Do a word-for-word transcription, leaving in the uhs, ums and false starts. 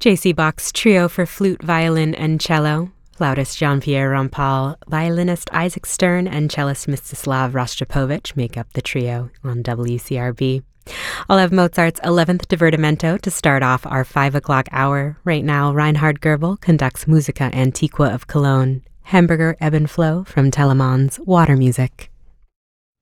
J C. Bach's Trio for Flute, Violin, and Cello. Flautist Jean-Pierre Rampal, violinist Isaac Stern, and cellist Mstislav Rostropovich make up the trio on W C R B. I'll have Mozart's eleventh Divertimento to start off our five o'clock hour. Right now, Reinhard Goebel conducts Musica Antiqua of Cologne. Hamburger Ebb and Flow from Telemann's Water Music.